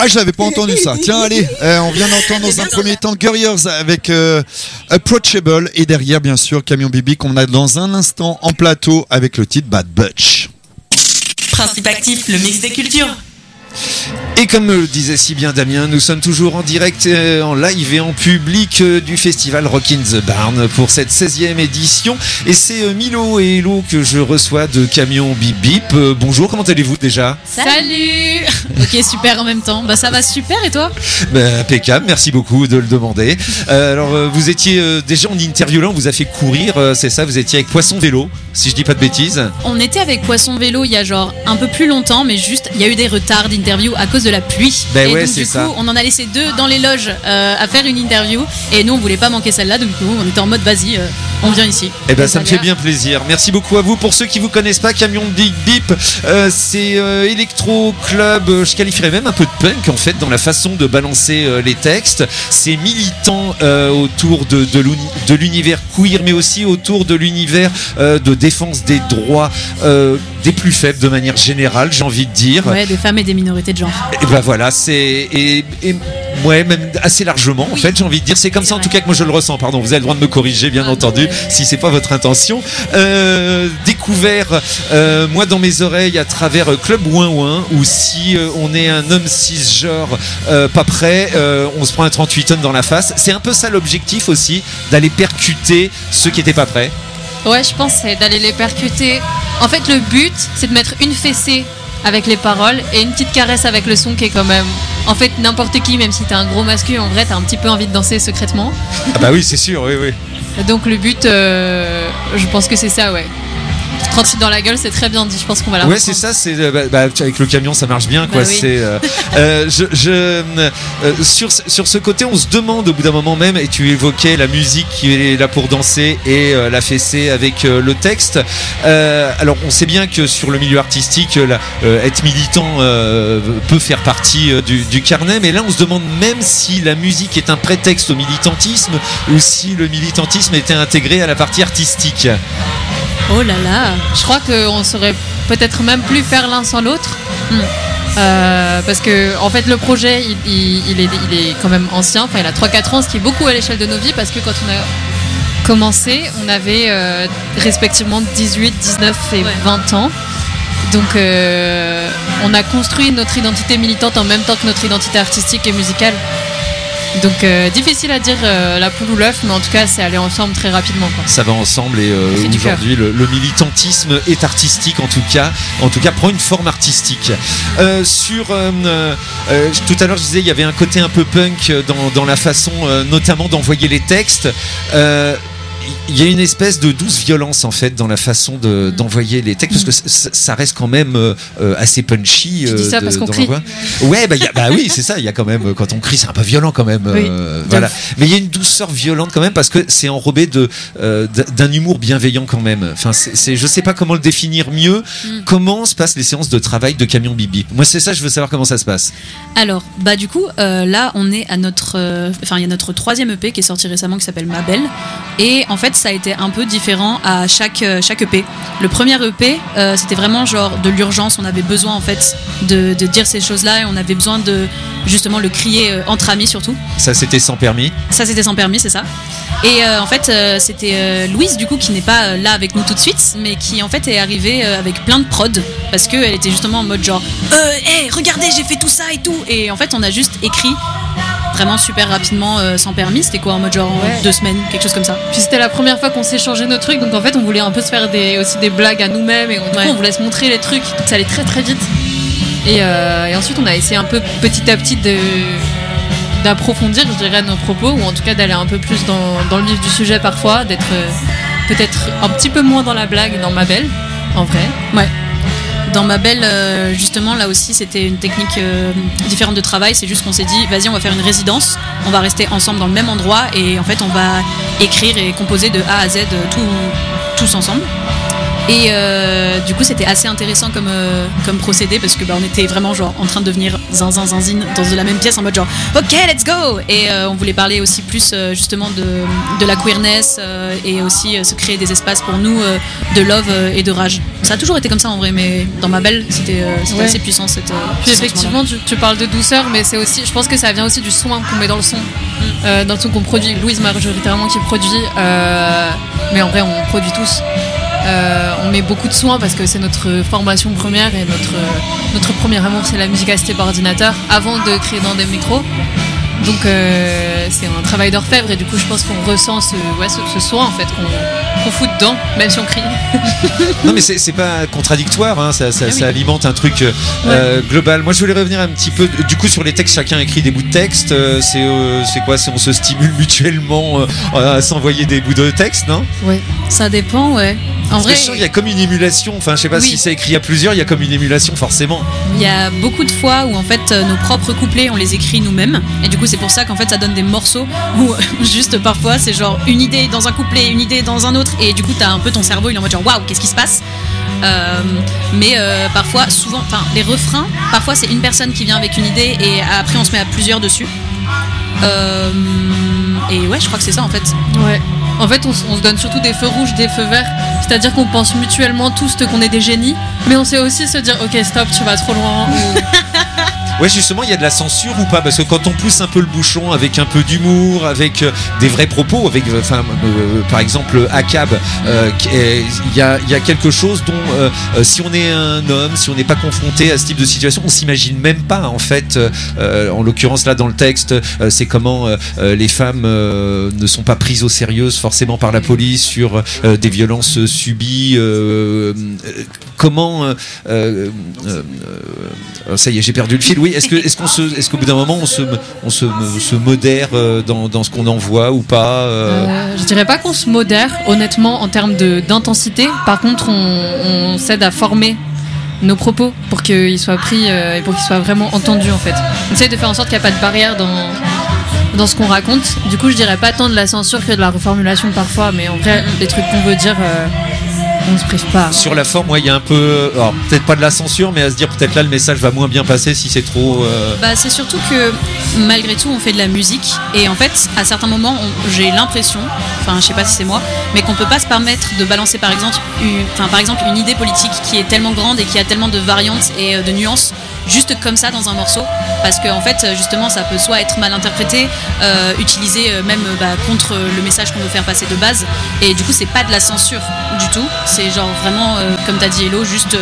Ah, je l'avais pas entendu ça. Tiens, allez, on vient d'entendre dans un premier temps Guerriers avec Approachable et derrière, bien sûr, Camion Bibi qu'on a dans un instant en plateau avec le titre Bad Butch. Principe actif, le mix des cultures. Et comme le disait si bien Damien, nous sommes toujours en direct, en live et en public du festival Rock in the Barn pour cette 16e édition. Et c'est Milo et Hello que je reçois de Camion Bip Bip. Bonjour, comment allez-vous déjà ? Salut. Ok, super en même temps. Bah ça va super et toi ? Impeccable, merci beaucoup de le demander. Alors vous étiez déjà en interview là, on vous a fait courir, c'est ça, vous étiez avec Poisson Vélo, si je dis pas de bêtises. On était avec Poisson Vélo il y a genre un peu plus longtemps, mais juste il y a eu des retards d'interview à cause de la pluie. Ben et ouais, donc c'est du coup ça. on en a laissé 2 dans les loges à faire une interview et nous on voulait pas manquer celle-là, donc du coup on était en mode vas-y, on vient ici. Eh ben ça me fait bien plaisir. Merci beaucoup à vous. Pour ceux qui vous connaissent pas, Camion Bip Bip, c'est électro club. Je qualifierais même un peu de punk en fait dans la façon de balancer les textes. C'est militant autour de l'univers queer, mais aussi autour de l'univers de défense des droits des plus faibles de manière générale, j'ai envie de dire. Ouais, des femmes et des minorités de genre. Et ben voilà, ouais, même assez largement en fait, j'ai envie de dire. C'est comme ça en tout cas que moi je le ressens. Pardon, vous avez le droit de me corriger, bien entendu, si c'est pas votre intention. Découvert moi dans mes oreilles à travers Club Ouin Ouin, où si on est un homme cisgenre pas prêt, on se prend un 38 tonnes dans la face. C'est un peu ça l'objectif aussi, d'aller percuter ceux qui étaient pas prêts. Ouais, je pense c'est d'aller les percuter. En fait, le but, c'est de mettre une fessée avec les paroles et une petite caresse avec le son qui est quand même... En fait, n'importe qui, même si t'es un gros mascu, en vrai, t'as un petit peu envie de danser secrètement. Ah bah oui, c'est sûr, oui. Donc le but, je pense que c'est ça, ouais. 38 dans la gueule, c'est très bien dit. Je pense qu'on va la ouais, reprendre. c'est ça. C'est avec le camion, ça marche bien, quoi. Bah oui. C'est sur ce côté, on se demande au bout d'un moment même. Et tu évoquais la musique qui est là pour danser et la fessée avec le texte. Alors, on sait bien que sur le milieu artistique, être militant peut faire partie du carnet. Mais là, on se demande même si la musique est un prétexte au militantisme ou si le militantisme était intégré à la partie artistique. Oh là là. Je crois qu'on saurait peut-être même plus faire l'un sans l'autre. Parce que en fait le projet il est quand même ancien, enfin il a 3-4 ans, ce qui est beaucoup à l'échelle de nos vies, parce que quand on a commencé on avait respectivement 18, 19 et 20 ans. Donc on a construit notre identité militante en même temps que notre identité artistique et musicale. Donc difficile à dire la poule ou l'œuf, mais en tout cas c'est allé ensemble très rapidement, quoi. Ça va ensemble et aujourd'hui le militantisme est artistique, en tout cas prend une forme artistique. Tout à l'heure je disais il y avait un côté un peu punk dans la façon notamment d'envoyer les textes. Il y a une espèce de douce violence en fait dans la façon d'envoyer les textes, parce que ça reste quand même assez punchy. Tu dis ça parce qu'on crie. Ouais, bah oui, c'est ça. Il y a quand même, quand on crie, c'est un peu violent quand même. Oui. Voilà. Mais il y a une douceur violente quand même, parce que c'est enrobé d'un humour bienveillant quand même. Enfin, je sais pas comment le définir mieux. Comment se passent les séances de travail de Camion Bip Bip ? Moi, c'est ça, je veux savoir comment ça se passe. Alors, bah du coup, là, on est à notre, il y a notre 3e EP qui est sorti récemment, qui s'appelle Ma Belle, et en fait, ça a été un peu différent à chaque EP. Le premier EP, c'était vraiment genre de l'urgence. On avait besoin en fait de dire ces choses-là, et on avait besoin de justement le crier entre amis surtout. Ça, c'était sans permis. Ça, c'était sans permis, c'est ça. Et en fait, c'était Louise du coup qui n'est pas là avec nous tout de suite, mais qui en fait est arrivée avec plein de prod, parce qu'elle était justement en mode genre hey, regardez, j'ai fait tout ça et tout. Et en fait, on a juste écrit vraiment super rapidement sans permis. C'était quoi, en mode genre 2 semaines, quelque chose comme ça. Puis c'était la première fois qu'on s'échangeait nos trucs, donc en fait on voulait un peu se faire aussi des blagues à nous-mêmes, et du coup on voulait se montrer les trucs, donc ça allait très très vite. Et ensuite on a essayé un peu petit à petit d'approfondir, je dirais, nos propos, ou en tout cas d'aller un peu plus dans le vif du sujet parfois, d'être peut-être un petit peu moins dans la blague dans Ma Belle, en vrai. Ouais. Dans Ma Belle, justement, là aussi, c'était une technique différente de travail. C'est juste qu'on s'est dit, vas-y, on va faire une résidence. On va rester ensemble dans le même endroit. Et en fait, on va écrire et composer de A à Z tous ensemble. Et du coup, c'était assez intéressant comme procédé parce que on était vraiment genre en train de devenir zinzine dans la même pièce en mode genre OK, let's go. Et on voulait parler aussi plus justement de la queerness et aussi se créer des espaces pour nous de love et de rage. Ça a toujours été comme ça en vrai, mais dans Ma Belle, c'était assez puissant cette. Puis effectivement, tu parles de douceur, mais c'est aussi, je pense que ça vient aussi du soin qu'on met dans le son, dans le son qu'on produit. Louise majoritairement qui produit, mais en vrai on produit tous. On met beaucoup de soin parce que c'est notre formation première et notre premier amour, c'est la musique assistée par ordinateur avant de créer dans des micros. Donc c'est un travail d'orfèvre et du coup je pense qu'on ressent ce soin en fait qu'on fout dedans, même si on crie. Non mais c'est pas contradictoire, hein, ça oui. alimente un truc global. Moi je voulais revenir un petit peu du coup sur les textes, chacun écrit des bouts de texte, c'est quoi, on se stimule mutuellement à s'envoyer des bouts de texte, non? Ouais, ça dépend, ouais. En Parce vrai, que je sens qu'il y a comme une émulation, enfin je sais pas Oui. si c'est écrit à plusieurs, il y a comme une émulation forcément. il y a beaucoup de fois où en fait nos propres couplets on les écrit nous-mêmes et du coup c'est pour ça qu'en fait ça donne des morceaux où juste parfois c'est genre une idée dans un couplet, une idée dans un autre et du coup t'as un peu ton cerveau il est en mode genre waouh qu'est-ce qui se passe. Mais parfois, souvent, enfin les refrains, parfois c'est une personne qui vient avec une idée et après on se met à plusieurs dessus. Et ouais, je crois que c'est ça en fait. Ouais. En fait, on se donne surtout des feux rouges, des feux verts. C'est-à-dire qu'on pense mutuellement tous qu'on est des génies, mais on sait aussi se dire ok stop, tu vas trop loin. Ouais, justement, il y a de la censure ou pas? Parce que quand on pousse un peu le bouchon avec un peu d'humour, avec des vrais propos, avec, par exemple, ACAB, il y a quelque chose dont, si on est un homme, si on n'est pas confronté à ce type de situation, on s'imagine même pas, en fait. En l'occurrence, là, dans le texte, c'est comment les femmes ne sont pas prises au sérieux forcément par la police sur des violences subies. Comment ça y est, j'ai perdu le fil. Oui, est-ce qu'au bout d'un moment on se modère dans ce qu'on envoie ou pas? Je dirais pas qu'on se modère, honnêtement, en termes d'intensité. Par contre, on s'aide à former nos propos pour qu'ils soient pris et pour qu'ils soient vraiment entendus en fait. On essaie de faire en sorte qu'il n'y a pas de barrière dans ce qu'on raconte. Du coup, je dirais pas tant de la censure que de la reformulation parfois, mais en vrai, les trucs qu'on veut dire. On se prive pas. Sur la forme, il y a un peu, alors peut-être pas de la censure, mais à se dire peut-être là le message va moins bien passer si c'est trop. C'est surtout que malgré tout on fait de la musique et en fait à certains moments j'ai l'impression, enfin je sais pas si c'est moi, mais qu'on peut pas se permettre de balancer par exemple une idée politique qui est tellement grande et qui a tellement de variantes et de nuances juste comme ça dans un morceau parce que en fait justement ça peut soit être mal interprété, utilisé même contre le message qu'on veut faire passer de base et du coup c'est pas de la censure du tout, c'est genre vraiment comme t'as dit Hello, juste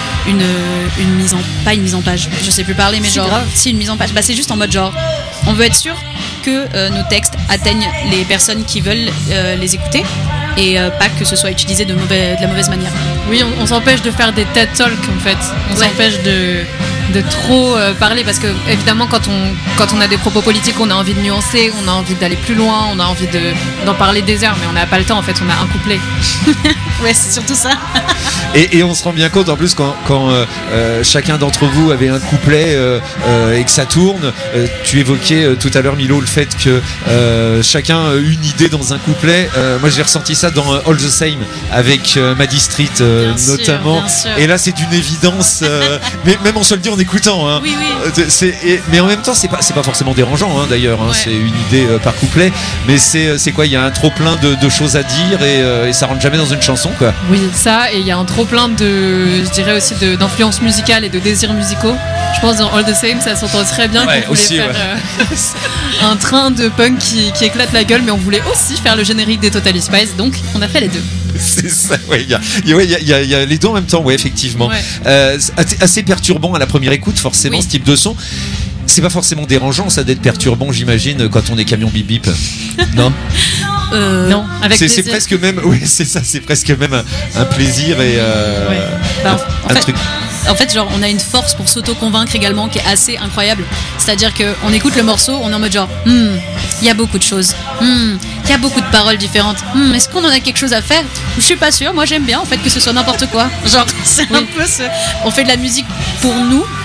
pas une mise en page, je sais plus parler mais C'est genre grave. si une mise en page, c'est juste en mode genre on veut être sûr que nos textes atteignent les personnes qui veulent les écouter et pas que ce soit utilisé de la mauvaise manière. Oui, on s'empêche de faire des TED Talks en fait. On Ouais. s'empêche de trop parler parce que évidemment quand on a des propos politiques on a envie de nuancer, on a envie d'aller plus loin, on a envie d'en parler des heures mais on n'a pas le temps en fait, on a un couplet. Ouais, c'est surtout ça. Et on se rend bien compte en plus quand chacun d'entre vous avait un couplet et que ça tourne. Tu évoquais tout à l'heure Milo le fait que chacun a une idée dans un couplet. Moi j'ai ressenti ça dans All the Same avec Maddie Street Bien sûr, notamment. bien sûr. Et là c'est d'une évidence, mais même on se le dit en écoutant. Hein. Oui. Mais en même temps c'est pas forcément dérangeant hein, d'ailleurs. Hein, Ouais. c'est une idée par couplet, mais c'est quoi? Il y a un trop plein de choses à dire et ça rentre jamais dans une chanson quoi. Oui, ça, et il y a un trop plein je dirais aussi d'influences musicales et de désirs musicaux. Je pense dans All the Same, ça s'entend très bien Ouais, qu'on voulait aussi, faire un train de punk qui éclate la gueule, mais on voulait aussi faire le générique des Totally Spies, donc on a fait les deux. C'est ça, ouais, il y a les deux en même temps, ouais, effectivement. Ouais. Assez perturbant à la première écoute, forcément, Oui. ce type de son. C'est pas forcément dérangeant, ça, d'être perturbant, j'imagine, quand on est camion bip bip. Non, Non, avec c'est plaisir. presque même, oui, c'est ça, c'est presque même un plaisir et En un fait, truc. En fait, genre, on a une force pour s'auto-convaincre également qui est assez incroyable. C'est-à-dire qu'on écoute le morceau, on est en mode genre, il y a beaucoup de choses. Il y a beaucoup de paroles différentes. Est-ce qu'on en a quelque chose à faire? Je suis pas sûre. Moi, j'aime bien en fait que ce soit n'importe quoi. Genre, c'est un peu ce. On fait de la musique pour nous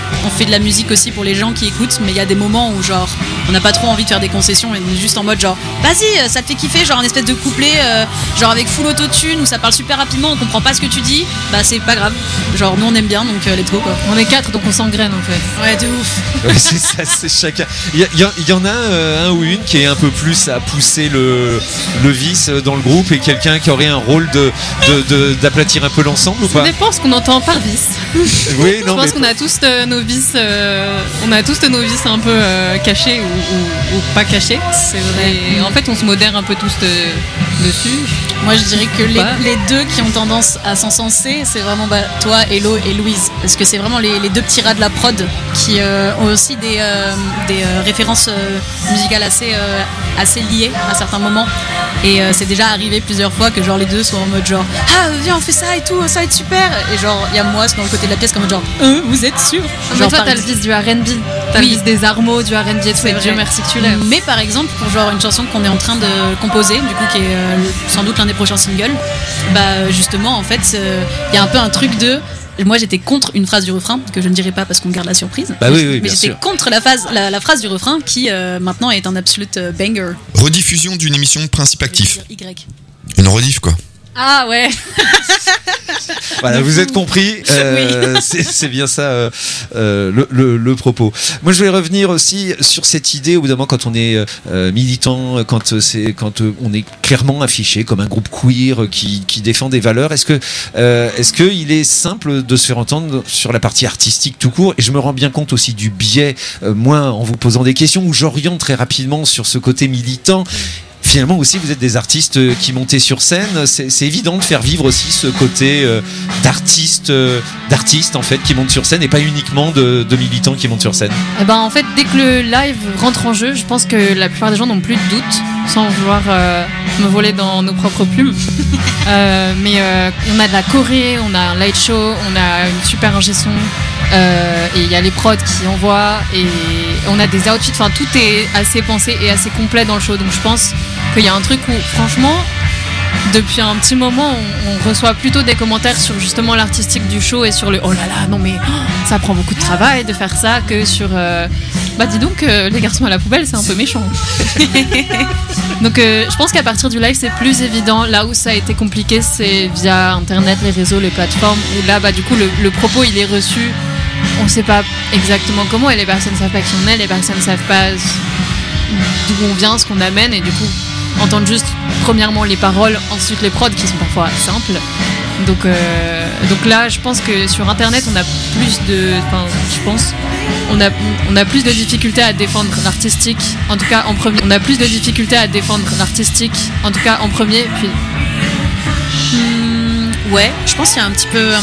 on fait de la musique aussi pour les gens qui écoutent, mais il y a des moments où genre on n'a pas trop envie de faire des concessions et on est juste en mode genre vas-y, ça te fait kiffer, genre un espèce de couplet genre avec full autotune où ça parle super rapidement, on comprend pas ce que tu dis, bah c'est pas grave, genre nous on aime bien, donc let's go quoi. On est 4 donc on s'engraine en fait. Ouais, de ouf. Ouais, c'est ça, c'est chacun. Il y en a un ou une qui est un peu plus à pousser le vice dans le groupe et quelqu'un qui aurait un rôle d'aplatir un peu l'ensemble ou Ça pas? dépend ce qu'on entend par vice. Oui, Je non, pense mais qu'on a tous nos vices, on a tous nos vices un peu cachés ou pas cachés. C'est vrai. Et en fait, on se modère un peu tous dessus. Moi je dirais que Pas. les deux qui ont tendance à s'encenser, c'est vraiment toi, Hello et Louise. Parce que c'est vraiment les deux petits rats de la prod qui ont aussi des références musicales assez liées à certains moments. Et c'est déjà arrivé plusieurs fois que genre les deux soient en mode genre ah viens on fait ça et tout, ça va être super. Et genre il y a moi dans le côté de la pièce comme genre vous êtes sûr? Mais Genre, toi, par t'as le vice du R&B, t'as Oui. le vice des armos, du R&B et tout, C'est et Dieu vrai. merci que tu l'aimes. Mais par exemple, pour genre une chanson qu'on est en train de composer, du coup qui est sans doute l'un des prochains singles, bah justement en fait il y a un peu un truc de moi j'étais contre une phrase du refrain que je ne dirai pas parce qu'on garde la surprise. Bah oui, mais bien j'étais sûr. contre la phrase du refrain qui maintenant est un absolute banger. Rediffusion d'une émission Principe Actif. Je vais dire Y. Une rediff quoi. Ah ouais. Voilà, vous êtes compris, c'est bien ça le propos. Moi, je vais revenir aussi sur cette idée, au bout d'un moment, quand on est militant, quand on est clairement affiché comme un groupe queer qui défend des valeurs. Est-ce que il est simple de se faire entendre sur la partie artistique tout court? Et je me rends bien compte aussi du biais, moi, en vous posant des questions, où j'oriente très rapidement sur ce côté militant. Finalement aussi vous êtes des artistes qui montez sur scène, c'est évident de faire vivre aussi ce côté d'artiste en fait qui monte sur scène et pas uniquement de militants qui montent sur scène. Eh ben, en fait, dès que le live rentre en jeu, je pense que la plupart des gens n'ont plus de doute, sans vouloir me voler dans nos propres plumes. Mais on a de la choré, on a un light show, on a une super ingé son, et il y a les prods qui envoient, et on a des outfits, enfin tout est assez pensé et assez complet dans le show. Donc je pense qu'il y a un truc où, franchement, depuis un petit moment, on reçoit plutôt des commentaires sur justement l'artistique du show et sur le oh là là, non mais ça prend beaucoup de travail de faire ça, que sur bah dis donc, les garçons à la poubelle, c'est un peu méchant. Donc je pense qu'à partir du live, c'est plus évident. Là où ça a été compliqué, c'est via internet, les réseaux, les plateformes, où là, bah du coup, le propos il est reçu. On sait pas exactement comment, et les personnes savent pas qui on est, les personnes savent pas d'où on vient, ce qu'on amène, et du coup entendre juste premièrement les paroles, ensuite les prods qui sont parfois simples. Donc là, je pense que sur internet, on a plus de, enfin, je pense, on a plus de difficultés à défendre l'artistique, en tout cas en premier. On a plus de difficultés à défendre l'artistique, en tout cas en premier, puis Ouais, je pense qu'il y a un petit peu